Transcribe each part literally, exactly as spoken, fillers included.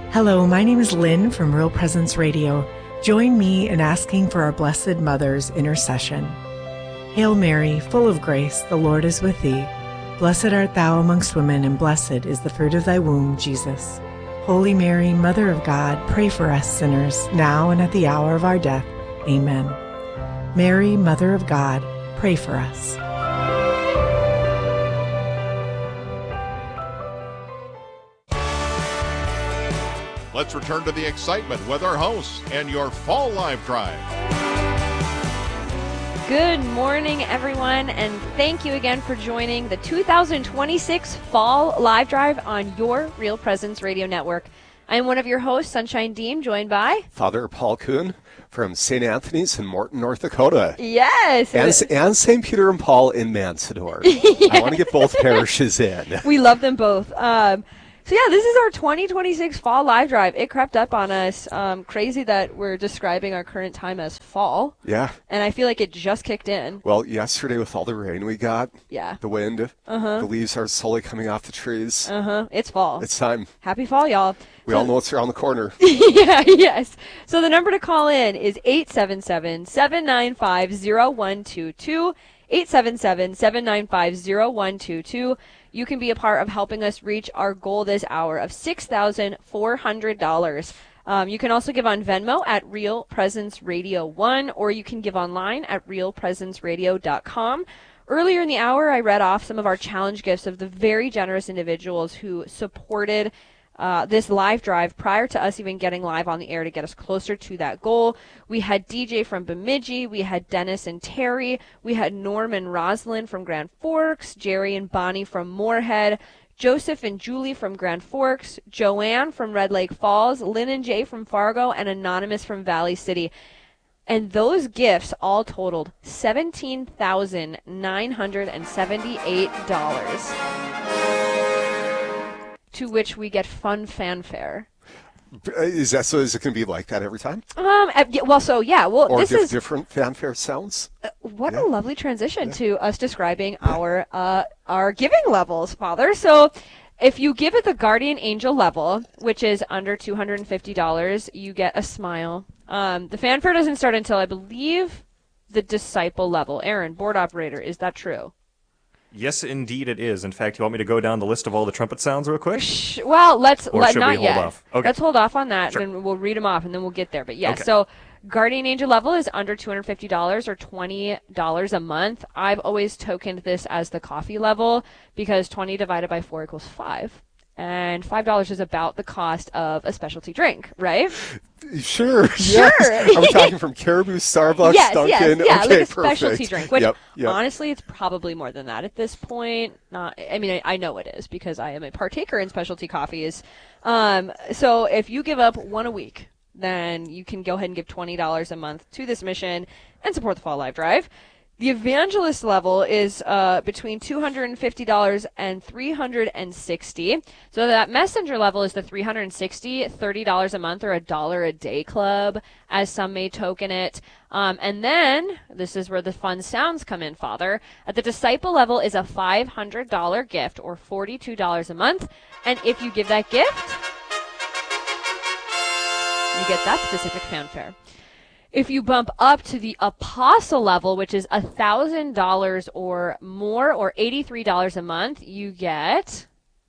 Hello, my name is Lynn from Real Presence Radio. Join me in asking for our Blessed Mother's intercession. Hail Mary, full of grace, the Lord is with thee. Blessed art thou amongst women, and blessed is the fruit of thy womb, Jesus. Holy Mary, Mother of God, pray for us sinners, now and at the hour of our death. Amen. Mary, Mother of God, pray for us. Let's return to the excitement with our hosts and your Fall Live Drive. Good morning, everyone, and thank you again for joining the two thousand twenty-six Fall Live Drive on your Real Presence Radio Network. I'm one of your hosts, Sunshine Dean, joined by Father Paul Kuhn from Saint Anthony's in Morton, North Dakota. Yes. And, and Saint Peter and Paul in Mansador. Yeah. I want to get both parishes in. We love them both. Um, so, yeah, this is our twenty twenty-six Fall Live Drive. It crept up on us. Um, crazy that we're describing our current time as fall. Yeah. And I feel like it just kicked in. Well, yesterday with all the rain we got, yeah, the wind, uh-huh. the leaves are slowly coming off the trees. Uh-huh. It's fall. It's time. Happy fall, y'all. We all know it's around the corner. Yeah, yes. So the number to call in is eight seven seven, seven nine five, zero one two two, eight seven seven, seven nine five, zero one two two. You can be a part of helping us reach our goal this hour of six thousand four hundred dollars. Um, you can also give on Venmo at Real Presence Radio one, or you can give online at real presence radio dot com. Earlier in the hour, I read off some of our challenge gifts of the very generous individuals who supported Uh, this live drive prior to us even getting live on the air to get us closer to that goal. We had D J from Bemidji, we had Dennis and Terry, we had Norm and Rosalind from Grand Forks, Jerry and Bonnie from Moorhead, Joseph and Julie from Grand Forks, Joanne from Red Lake Falls, Lynn and Jay from Fargo, and Anonymous from Valley City. And those gifts all totaled seventeen thousand nine hundred seventy-eight dollars. To which we get fun fanfare. Is that so? Is it going to be like that every time? Um. Well, so yeah. Well, or this diff- is different fanfare sounds. Uh, what yeah. a lovely transition yeah. to us describing our uh our giving levels, Father. So, if you give at the Guardian Angel level, which is under two hundred and fifty dollars, you get a smile. Um. The fanfare doesn't start until I believe the Disciple level. Aaron, board operator, is that true? Yes, indeed it is. In fact, you want me to go down the list of all the trumpet sounds real quick? Shh, well, let's or let should not we hold yet. off? Okay. Let's hold off on that, sure. and we'll read them off, and then we'll get there. But yeah, okay. So Guardian Angel level is under two hundred fifty dollars or twenty dollars a month. I've always tokened this as the coffee level because twenty divided by four equals five. And five dollars is about the cost of a specialty drink, right? Sure. Sure. Yes. Are we talking from Caribou, Starbucks, yes, Dunkin'? Yes, yeah, okay, like a perfect. specialty drink. Which, yep, yep. honestly, it's probably more than that at this point. Not, I mean, I, I know it is because I am a partaker in specialty coffees. Um, so if you give up one a week, then you can go ahead and give twenty dollars a month to this mission and support the Fall Live Drive. The evangelist level is uh, between two hundred fifty dollars and three hundred sixty dollars. So that messenger level is the three hundred sixty dollars, thirty dollars a month, or a dollar a day club, as some may token it. Um, and then, this is where the fun sounds come in, Father. At the disciple level is a five hundred dollars gift, or forty-two dollars a month. And if you give that gift, you get that specific fanfare. If you bump up to the apostle level, which is one thousand dollars or more, or eighty-three dollars a month, you get...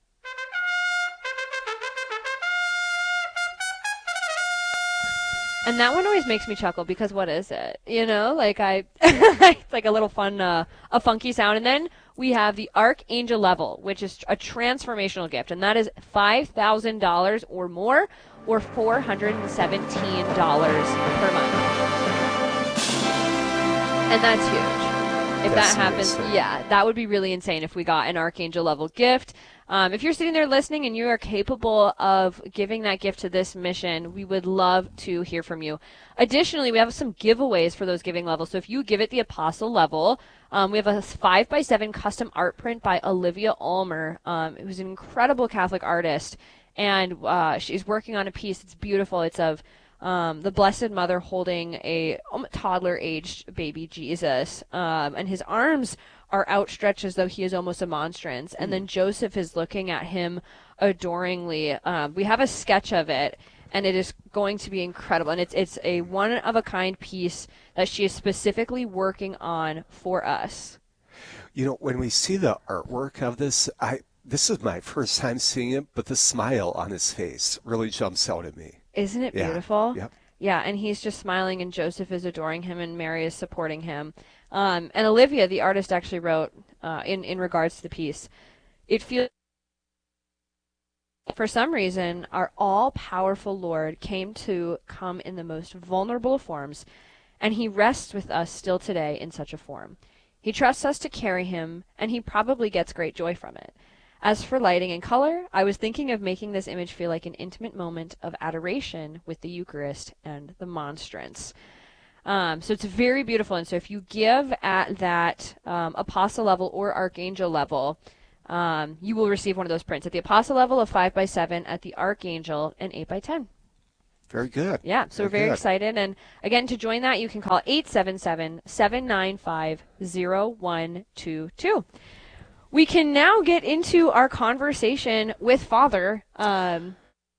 And that one always makes me chuckle because what is it? You know, like I, it's like a little fun, uh, a funky sound. And then we have the Archangel level, which is a transformational gift. And that is five thousand dollars or more, or four hundred seventeen dollars per month. And that's huge. If That's that happens, insane. yeah, that would be really insane if we got an Archangel level gift. Um, if you're sitting there listening and you are capable of giving that gift to this mission, we would love to hear from you. Additionally, we have some giveaways for those giving levels. So if you give it the apostle level, um, we have a five by seven custom art print by Olivia Ulmer, um, who's an incredible Catholic artist. And uh, she's working on a piece. It's beautiful. It's of um, the Blessed Mother holding a um, toddler-aged baby Jesus, um, and his arms are outstretched as though he is almost a monstrance. And then Joseph is looking at him adoringly. Um, we have a sketch of it, and it is going to be incredible. And it's it's a one-of-a-kind piece that she is specifically working on for us. You know, when we see the artwork of this, I this is my first time seeing it, but the smile on his face really jumps out at me. Isn't it Yeah. beautiful? Yep. Yeah, and he's just smiling, and Joseph is adoring him, and Mary is supporting him. Um, and Olivia, the artist, actually wrote uh, in, in regards to the piece, it feels, for some reason, our all-powerful Lord came to come in the most vulnerable forms, and he rests with us still today in such a form. He trusts us to carry him, and he probably gets great joy from it. As for lighting and color, I was thinking of making this image feel like an intimate moment of adoration with the Eucharist and the monstrance. Um, so it's very beautiful. And so if you give at that um, apostle level or archangel level, um, you will receive one of those prints. At the apostle level, a five by seven. At the archangel, an eight by ten. Very good. Yeah, so Very we're very good. excited. And again, to join that, you can call eight seven seven, seven nine five, zero one two two. We can now get into our conversation with Father. Um,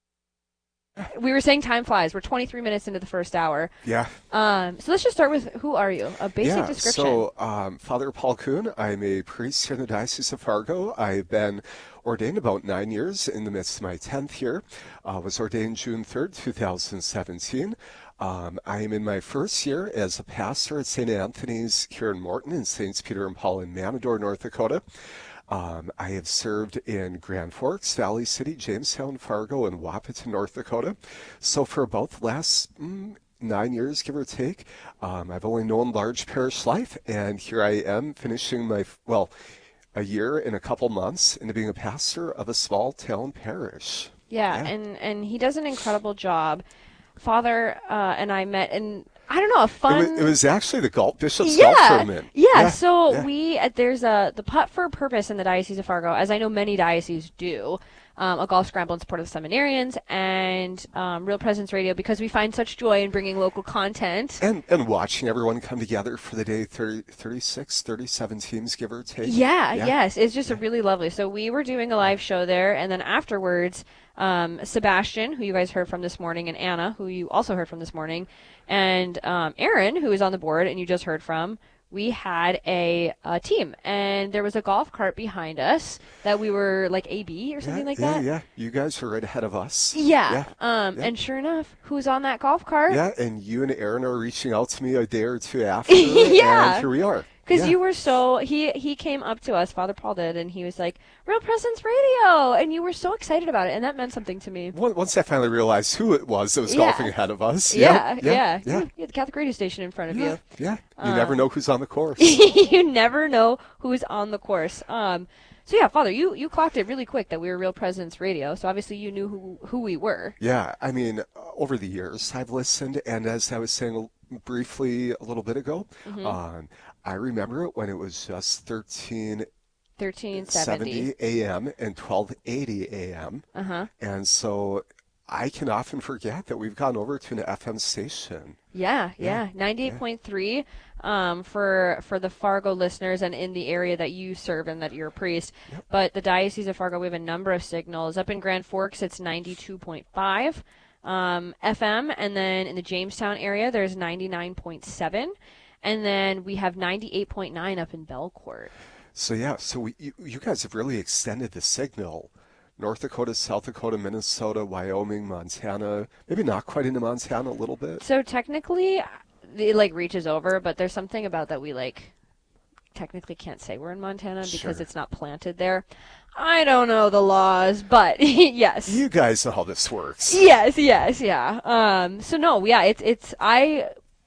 we were saying time flies. We're twenty-three minutes into the first hour. Yeah. Um, so let's just start with, who are you? A basic yeah, description. So, um, Father Paul Kuhn, I'm a priest here in the Diocese of Fargo. I've been ordained about nine years, in the midst of my tenth year. I uh, was ordained June third, two thousand seventeen. Um, I am in my first year as a pastor at Saint Anthony's here in Morton and Saints Peter and Paul in Manador, North Dakota. Um, I have served in Grand Forks, Valley City, Jamestown, Fargo, and Wahpeton, North Dakota. So for about the last mm, nine years, give or take, um, I've only known large parish life, and here I am finishing my, well, a year and a couple months into being a pastor of a small town parish. Yeah, Yeah. and and he does an incredible job. Father uh, and I met, and I don't know, a fun. It was, it was actually the golf Bishop's yeah, Golf Tournament. Yeah, Yeah, so yeah. we, uh, there's a, the Putt for Purpose in the Diocese of Fargo, as I know many dioceses do, um, a golf scramble in support of the seminarians, and um, Real Presence Radio, because we find such joy in bringing local content. And and watching everyone come together for the day, thirty, thirty-six, thirty-seven teams, give or take. Yeah, Yeah. yes, it's just a really lovely. So we were doing a live show there, and then afterwards, um, Sebastian, who you guys heard from this morning, and Anna, who you also heard from this morning, and um, Aaron, who is on the board and you just heard from, we had a, a team, and there was a golf cart behind us that we were like A B or something yeah, like yeah, that. Yeah, you guys are right ahead of us. Yeah. Yeah. Um, yeah. And sure enough, who's on that golf cart? Yeah, and you and Aaron are reaching out to me a day or two after, Yeah. and here we are. Because yeah. you were so, he he came up to us, Father Paul did, and he was like, Real Presence Radio, and you were so excited about it, and that meant something to me. Once once I finally realized who it was that was Yeah. golfing ahead of us. Yeah, Yeah, yeah. yeah. You you had the Catholic radio station in front of Yeah, you. yeah. You Um, never know who's on the course. You never know who's on the course. Um, so yeah, Father, you, you clocked it really quick that we were Real Presence Radio, so obviously you knew who, who we were. Yeah, I mean, uh, over the years, I've listened, and as I was saying briefly a little bit ago, Mm-hmm. um, I remember it when it was just thirteen thirteen seventy. A M and twelve eighty A M. Uh-huh. And so I can often forget that we've gone over to an F M station. Yeah, yeah. Yeah, ninety-eight point three um, for for the Fargo listeners and in the area that you serve and that you're a priest. Yep. But the Diocese of Fargo, we have a number of signals. Up in Grand Forks, it's ninety-two point five um, F M. And then in the Jamestown area, there's ninety-nine point seven. And then we have ninety-eight point nine up in Belcourt. So yeah, so we, you, you guys have really extended the signal. North Dakota, South Dakota, Minnesota, Wyoming, Montana, maybe not quite into Montana a little bit. So technically, it like reaches over, but there's something about that we like technically can't say we're in Montana because Sure. it's not planted there. I don't know the laws, but yes. You guys know how this works. Yes, yes, yeah. Um, so no, yeah, it's it's I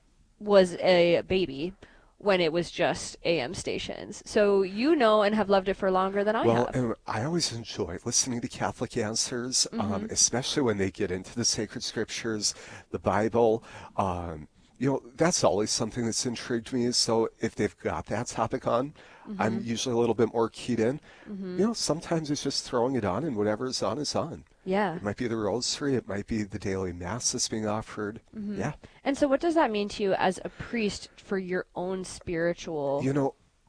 was a baby when it was just A M stations. So you know and have loved it for longer than I Well, have. and I always enjoy listening to Catholic Answers, Mm-hmm. um, especially when they get into the sacred scriptures, the Bible. Um, you know, that's always something that's intrigued me. So if they've got that topic on, Mm-hmm. I'm usually a little bit more keyed in. You know, sometimes it's just throwing it on, and whatever's on is on. Yeah. It might be the rosary, it might be the daily mass that's being offered. Yeah. And so what does that mean to you as a priest for your own spiritual You know,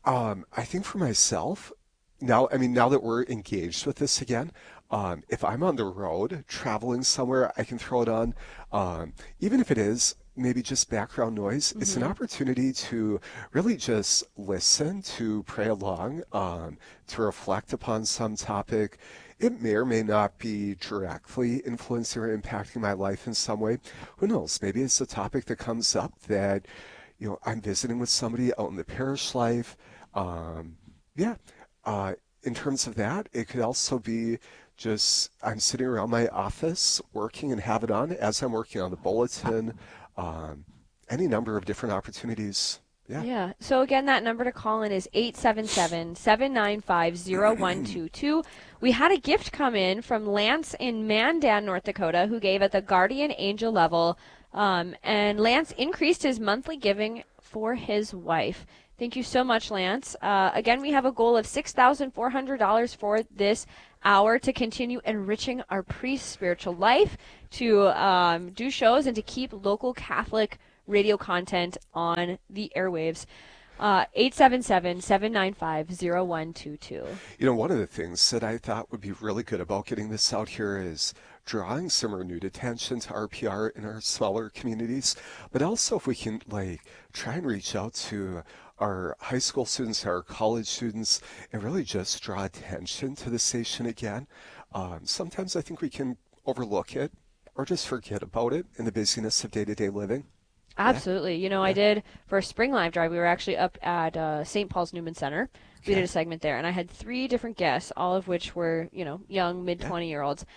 Um, I think for myself, now, I mean, now that we're engaged with this again, um, if I'm on the road traveling somewhere, I can throw it on. Um, even if it is maybe just background noise, it's an Mm-hmm. opportunity to really just listen, to pray along, um, to reflect upon some topic. It may or may not be directly influencing or impacting my life in some way. Who knows? Maybe it's a topic that comes up that, you know, I'm visiting with somebody out in the parish life. Um, yeah. Uh, in terms of that, it could also be just I'm sitting around my office working and have it on as I'm working on the bulletin. Um, any number of different opportunities. Yeah. Yeah. So again, that number to call in is eight seven seven, seven nine five, zero one two two. We had a gift come in from Lance in Mandan, North Dakota, who gave at the Guardian Angel level. Um, and Lance increased his monthly giving for his wife. Thank you so much, Lance. Uh, again, we have a goal of six thousand four hundred dollars for this hour to continue enriching our priest's spiritual life, to um, do shows, and to keep local Catholic radio content on the airwaves. Uh, eight seven seven, seven nine five, zero one two two. You know, one of the things that I thought would be really good about getting this out here is drawing some renewed attention to R P R in our smaller communities, but also if we can like try and reach out to our high school students, our college students, and really just draw attention to the station again. Um, sometimes I think we can overlook it or just forget about it in the busyness of day-to-day living. Absolutely. You know, I did for a Spring Live Drive. We were actually up at uh, Saint Paul's Newman Center. We did a segment there, and I had three different guests, all of which were, you know, young, mid twenty year olds.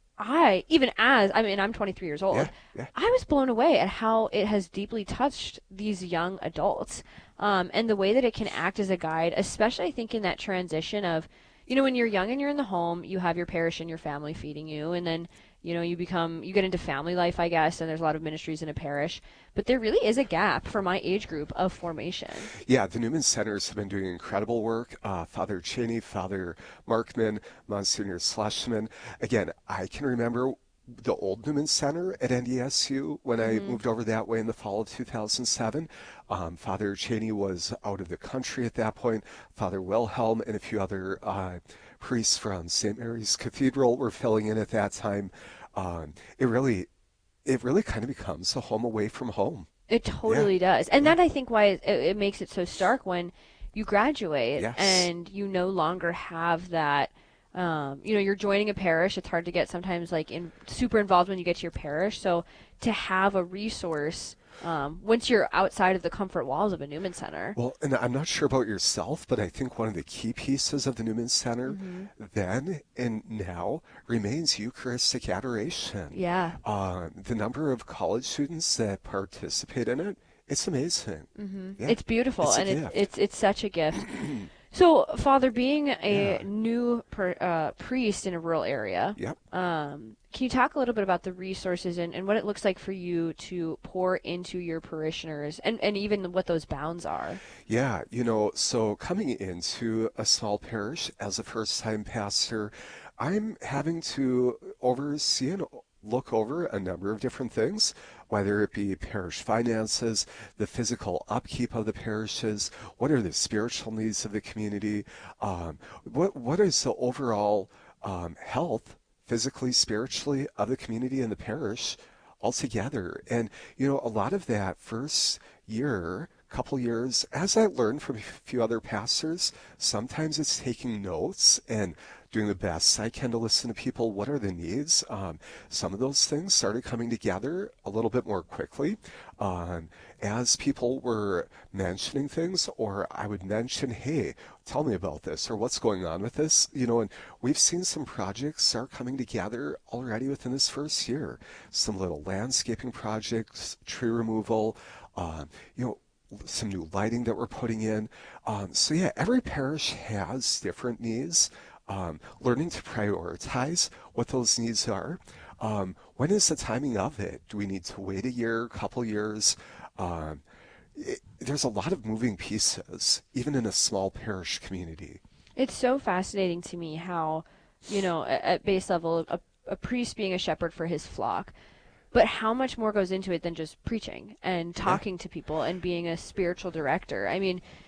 I, even as, I mean, I'm twenty-three years old, Yeah, yeah. I was blown away at how it has deeply touched these young adults, um, and the way that it can act as a guide, especially I think in that transition of, you know, when you're young and you're in the home, you have your parish and your family feeding you, and then, you know, you become, you get into family life, I guess, and there's a lot of ministries in a parish, but there really is a gap for my age group of formation. Yeah, the Newman Centers have been doing incredible work. Uh, Father Cheney, Father Markman, Monsignor Schlesman. Again, I can remember the old Newman Center at N D S U when I moved over that way in the fall of two thousand seven. Um, Father Cheney was out of the country at that point. Father Wilhelm and a few other uh, priests from Saint Mary's Cathedral were filling in at that time. Um, it really, it really kind of becomes a home away from home. It totally does. And that, I think, why it, it makes it so stark when you graduate Yes. and you no longer have that, um, you know, you're joining a parish. It's hard to get sometimes like in super involved when you get to your parish. So to have a resource um, once you're outside of the comfort walls of a Newman Center. Well, and I'm not sure about yourself, but I think one of the key pieces of the Newman Center Mm-hmm. then and now remains Eucharistic adoration. Yeah. Uh, the number of college students that participate in it, it's amazing. Mm-hmm. Yeah. It's beautiful, It's a and it, gift. it's it's such a gift. So, Father, being a Yeah. new per, uh, priest in a rural area, Yep. um, can you talk a little bit about the resources and, and what it looks like for you to pour into your parishioners, and, and even what those bounds are? Yeah, you know, so coming into a small parish as a first-time pastor, I'm having to oversee and look over a number of different things, whether it be parish finances, the physical upkeep of the parishes, what are the spiritual needs of the community, um, what what is the overall um, health, physically, spiritually, of the community and the parish altogether. And, you know, a lot of that first year, couple years, as I learned from a few other pastors, sometimes it's taking notes and doing the best I can to listen to people. What are the needs? Um, some of those things started coming together a little bit more quickly um, as people were mentioning things, or I would mention, hey, tell me about this, or what's going on with this, you know, and we've seen some projects start coming together already within this first year. Some little landscaping projects, tree removal, um, you know, some new lighting that we're putting in. Um, so yeah, every parish has different needs. Um, learning to prioritize what those needs are. Um, when is the timing of it? Do we need to wait a year, a couple years? Um, it, there's a lot of moving pieces, even in a small parish community. It's so fascinating to me how, you know, at, at base level, a, a priest being a shepherd for his flock, but how much more goes into it than just preaching and talking to people and being a spiritual director. I mean,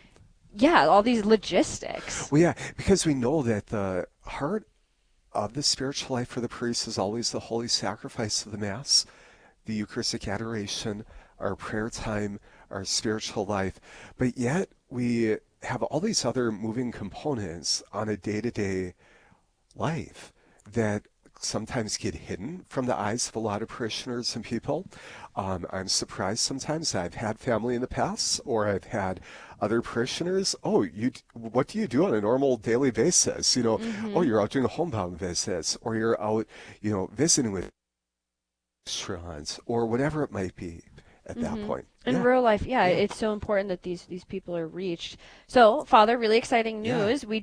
yeah, all these logistics. Well, yeah, because we know that the heart of the spiritual life for the priest is always the holy sacrifice of the Mass, the Eucharistic adoration, our prayer time, our spiritual life. But yet we have all these other moving components on a day-to-day life that sometimes get hidden from the eyes of a lot of parishioners and people. Um, I'm surprised sometimes. I've had family in the past, or I've had other parishioners. Oh, you, what do you do on a normal daily basis? You know, Mm-hmm. oh, you're out doing homebound visits, or you're out, you know, visiting with restaurants, or whatever it might be at Mm-hmm. that point. In Yeah. real life, yeah, Yeah. it's so important that these these people are reached. So, Father, really exciting Yeah. news. We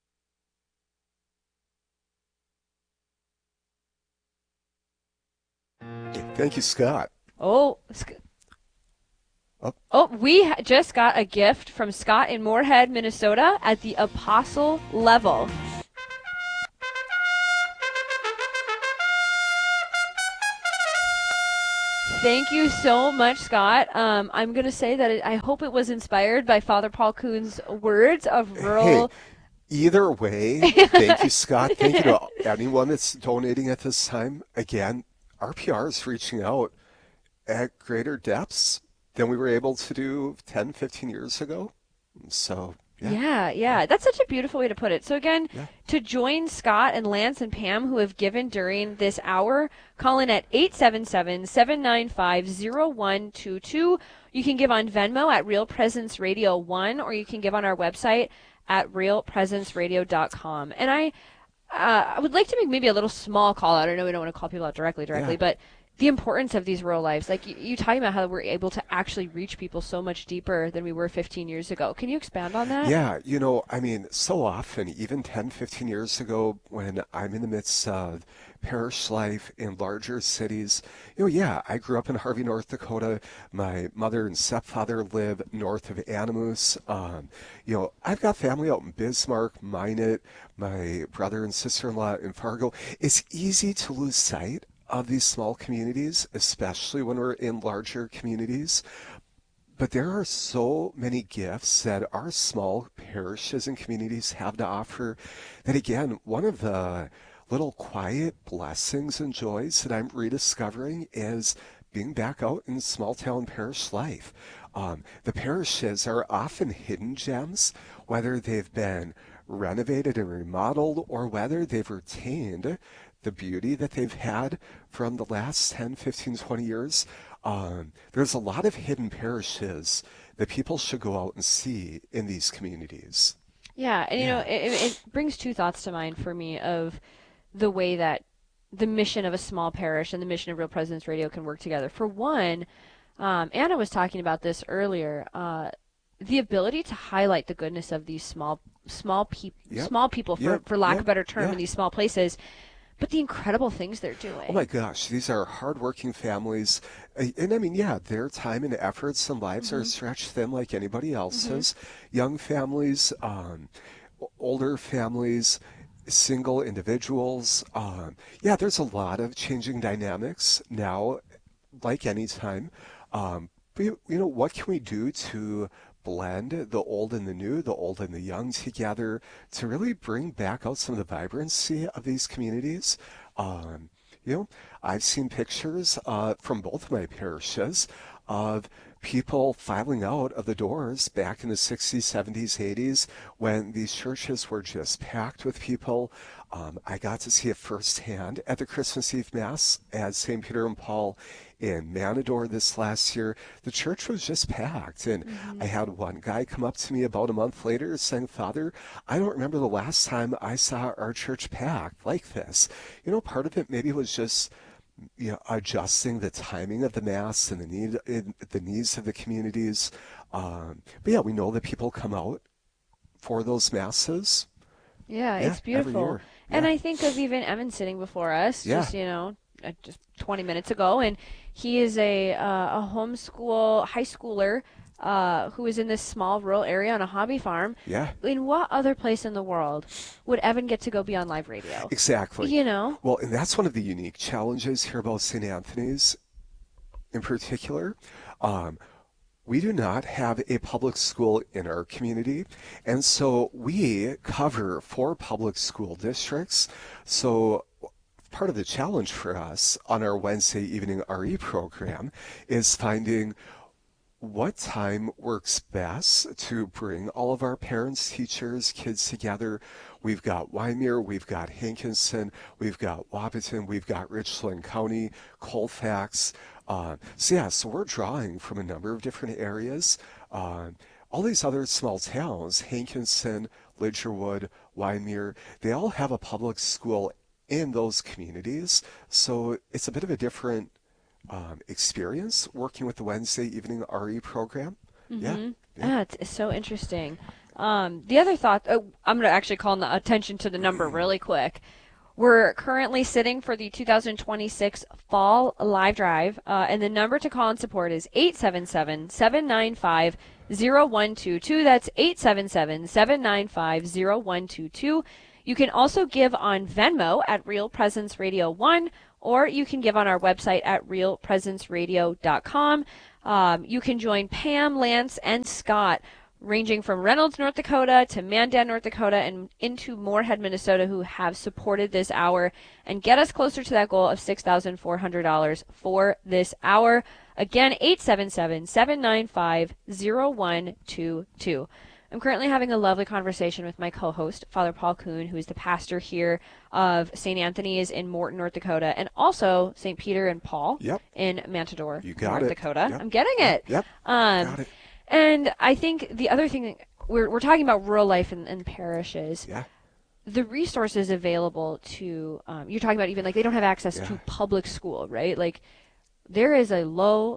Thank you, Scott. oh. Sc- Oh. Oh, we ha- just got a gift from Scott in Moorhead, Minnesota at the apostle level. Thank you so much, Scott. Um, I'm going to say that it, I hope it was inspired by Father Paul Kuhn's words of rural. Hey, either way, thank you, Scott. Thank you to anyone that's donating at this time. Again, R P R is reaching out at greater depths than we were able to do ten, fifteen years ago. So, yeah. Yeah, yeah. That's such a beautiful way to put it. So again, Yeah. to join Scott and Lance and Pam who have given during this hour, call in at eight seven seven, seven nine five, zero one two two. You can give on Venmo at Real Presence Radio one, or you can give on our website at real presence radio dot com. And I uh, I would like to make maybe a little small call out. I know we don't want to call people out directly, directly, Yeah. but the importance of these rural lives. Like you, you talking about how we're able to actually reach people so much deeper than we were fifteen years ago. Can you expand on that? Yeah, you know, I mean, so often, even ten, fifteen years ago, when I'm in the midst of parish life in larger cities, you know, yeah, I grew up in Harvey, North Dakota. My mother and stepfather live north of Animus. Um, you know, I've got family out in Bismarck, Minot, my brother and sister-in-law in Fargo. It's easy to lose sight of these small communities, especially when we're in larger communities. But there are so many gifts that our small parishes and communities have to offer that, again, one of the little quiet blessings and joys that I'm rediscovering is being back out in small town parish life. Um, the parishes are often hidden gems, whether they've been renovated and remodeled or whether they've retained the beauty that they've had from the last ten, fifteen, twenty years. Um, there's a lot of hidden parishes that people should go out and see in these communities. Yeah, and you Yeah. know, it, it brings two thoughts to mind for me of the way that the mission of a small parish and the mission of Real Presence Radio can work together. For one, um, Anna was talking about this earlier. Uh, the ability to highlight the goodness of these small, small people, Yep. small people, for, Yep. for lack Yep. of a better term, Yeah. in these small places, but the incredible things they're doing. Oh my gosh, these are hardworking families. Uh, And I mean, yeah, their time and efforts and lives are stretched thin like anybody else's. Young families, um, o- older families, single individuals. Um, yeah, there's a lot of changing dynamics now, like any time. Um, but, you you know, what can we do to blend the old and the new, the old and the young together to really bring back out some of the vibrancy of these communities? Um, you know, I've seen pictures uh, from both of my parishes of people filing out of the doors back in the sixties, seventies, eighties when these churches were just packed with people. Um, I got to see it firsthand at the Christmas Eve Mass at Saint Peter and Paul in Manador this last year. The church was just packed. And I had one guy come up to me about a month later saying, "Father, I don't remember the last time I saw our church packed like this." You know, part of it maybe was just you know, adjusting the timing of the Mass and the need, in, the needs of the communities. Um, but yeah, we know that people come out for those Masses. Yeah, Yeah, it's every beautiful. year. And Yeah. I think of even Evan sitting before us, Yeah. just, you know, uh, just twenty minutes ago, and he is a uh, a homeschool high schooler uh, who is in this small rural area on a hobby farm. Yeah, In what other place in the world would Evan get to go be on live radio? exactly. You know? Well, and that's one of the unique challenges here about Saint Anthony's in particular. Um, we do not have a public school in our community, and so we cover four public school districts. So part of the challenge for us on our Wednesday evening R E program is finding what time works best to bring all of our parents, teachers, kids together. We've got Wyoming, we've got Hankinson, we've got Wahpeton, we've got Richland County, Colfax. Uh, so yeah, so we're drawing from a number of different areas. Uh, all these other small towns, Hankinson, Lidgerwood, Wyoming, they all have a public school in those communities. So it's a bit of a different Um, experience working with the Wednesday evening R E program. Mm-hmm. Yeah, yeah. Ah, it's, it's so interesting. Um, the other thought, oh, I'm going to actually call the attention to the number really quick. We're currently sitting for the two thousand twenty-six Fall Live Drive, uh, and the number to call and support is eight seven seven, seven nine five, zero one two two. That's eight seven seven, seven nine five, zero one two two. You can also give on Venmo at Real Presence Radio one, or you can give on our website at real presence radio dot com. Um, you can join Pam, Lance, and Scott, ranging from Reynolds, North Dakota to Mandan, North Dakota, and into Moorhead, Minnesota, who have supported this hour and get us closer to that goal of six thousand four hundred dollars for this hour. Again, eight seven seven, seven nine five, zero one two two. I'm currently having a lovely conversation with my co-host, Father Paul Kuhn, who is the pastor here of Saint Anthony's in Morton, North Dakota, and also Saint Peter and Paul Yep. in Matador, You got North it. Dakota. Yep. I'm getting it. Yep. Um, Got it. And I think the other thing, we're, we're talking about rural life in, in parishes. Yeah. The resources available to, um, you're talking about even like they don't have access Yeah. to public school, right? Like there is a low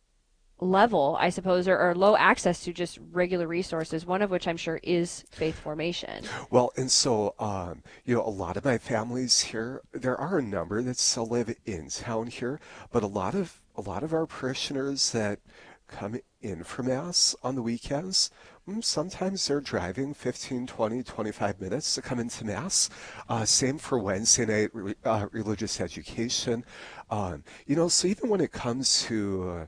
level, I suppose, or, or low access to just regular resources, one of which I'm sure is faith formation. Well, and so, um, you know, a lot of my families here, there are a number that still live in town here, but a lot of, a lot of our parishioners that come in for Mass on the weekends, mm, sometimes they're driving fifteen, twenty, twenty-five minutes to come into Mass. Uh, same for Wednesday night re- uh, religious education. Um, you know, so even when it comes to, uh,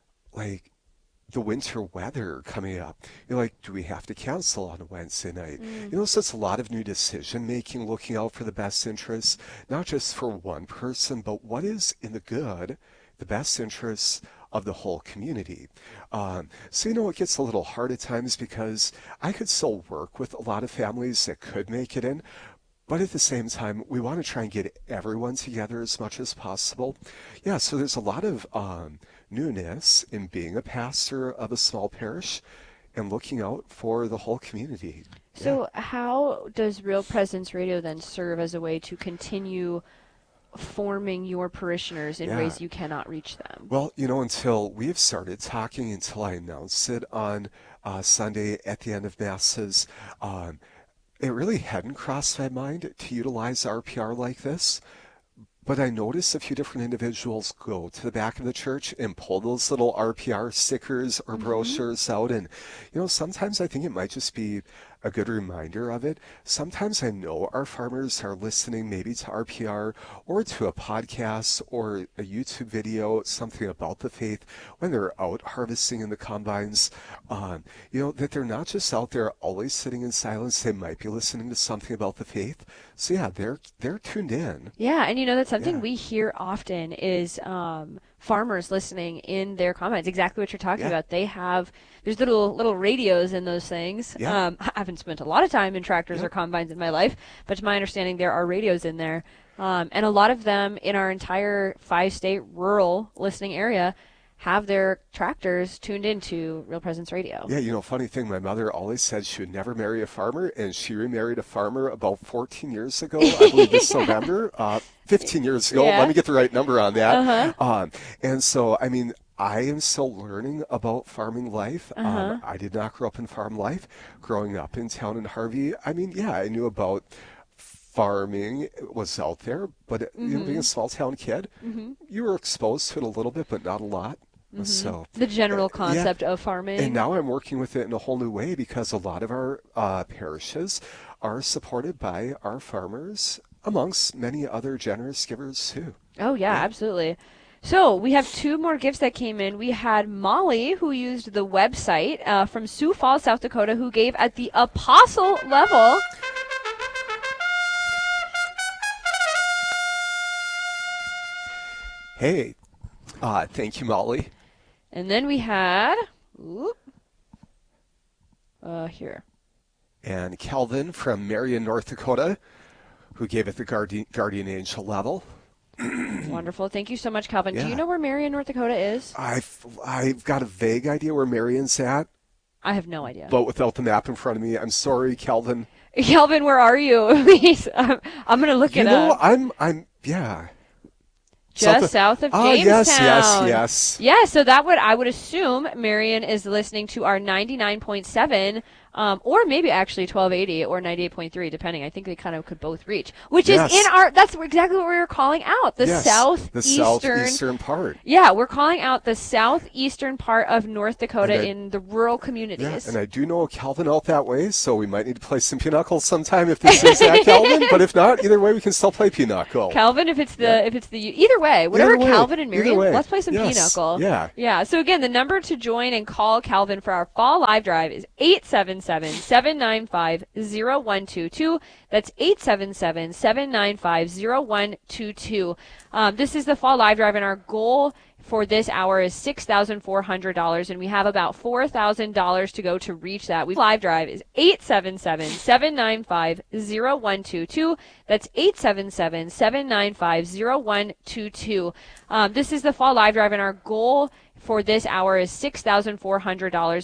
like the winter weather coming up, you're like, do we have to cancel on a Wednesday night? Mm. You know, so it's a lot of new decision making, looking out for the best interests, not just for one person, but what is in the good, the best interests of the whole community. Um, so, you know, it gets a little hard at times because I could still work with a lot of families that could make it in, but at the same time, we want to try and get everyone together as much as possible. Yeah, so there's a lot of um, newness in being a pastor of a small parish and looking out for the whole community. So how does Real Presence Radio then serve as a way to continue forming your parishioners in Yeah. ways you cannot reach them? Well, you know, until we have started talking, until I announced it on uh, Sunday at the end of Masses, um, it really hadn't crossed my mind to utilize R P R like this. But I noticed a few different individuals go to the back of the church and pull those little R P R stickers or brochures out. And, you know, sometimes I think it might just be a good reminder of it. Sometimes I know our farmers are listening maybe to R P R or to a podcast or a YouTube video, something about the faith when they're out harvesting in the combines. Um, you know, that they're not just out there always sitting in silence. They might be listening to something about the faith. So yeah, they're they're tuned in. Yeah, and you know that's something Yeah. we hear often is um, farmers listening in their comments. Exactly what you're talking Yeah. about. They have there's little little radios in those things. Yeah. Um, I haven't spent a lot of time in tractors Yeah. or combines in my life, but to my understanding, there are radios in there, um, and a lot of them in our entire five-state rural listening area have their tractors tuned into Real Presence Radio. Yeah, you know, funny thing, my mother always said she would never marry a farmer, and she remarried a farmer about fourteen years ago, I believe this November, uh, fifteen years ago. Yeah. Let me get the right number on that. Uh-huh. Um, and so, I mean, I am still learning about farming life. Uh-huh. Um, I did not grow up in farm life. Growing up in town in Harvey, I mean, yeah, I knew about farming was out there, but Mm-hmm. you know, being a small town kid, you were exposed to it a little bit, but not a lot. So The general Uh, yeah. concept of farming. and now I'm working with it in a whole new way because a lot of our uh, parishes are supported by our farmers, amongst many other generous givers too. Oh yeah, Yeah. absolutely. So we have two more gifts that came in. We had Molly, who used the website uh, from Sioux Falls, South Dakota, who gave at the apostle level. Hey, uh, thank you, Molly. And then we had, whoop, uh, here. And Calvin from Marion, North Dakota, who gave at the guardian, guardian angel level. Wonderful. Thank you so much, Calvin. Yeah. Do you know where Marion, North Dakota is? I've I've got a vague idea where Marion's at, I have no idea. but without the map in front of me, I'm sorry, Calvin. Calvin, where are you? Please, I'm, I'm going to look You it know, up. I'm I'm yeah. Just south of oh, Jamestown. yes, yes, yes. Yeah, so that would, I would assume Marion is listening to our ninety-nine point seven, um, or maybe actually twelve eighty or ninety-eight point three, depending. I think they kind of could both reach, which Yes. is in our, that's exactly what we were calling out, the Yes, southeastern. the southeastern part. Yeah, we're calling out the southeastern part of North Dakota And I- in the rural Yeah, communities. and I do know Calvin out that way, so we might need to play some Pinochle sometime if this is at Calvin. But if not, either way, we can still play Pinochle. Calvin, if it's the Yeah. if it's the either way, whatever Either way, Calvin and either Marion, way. let's play some Yes, Pinochle. yeah. Yeah. So again, the number to join and call Calvin for our fall live drive is eight seven seven, seven nine five, zero one two two. That's eight seven seven, seven nine five, zero one two two. Um, this is the fall live drive, and our goal for this hour is six thousand four hundred dollars, and we have about four thousand dollars to go to reach that. We live drive is eight seven seven, seven nine five, zero one two two. That's eight seven seven, seven nine five, zero one two two. Um, this is the fall live drive, and our goal for this hour is six thousand four hundred dollars.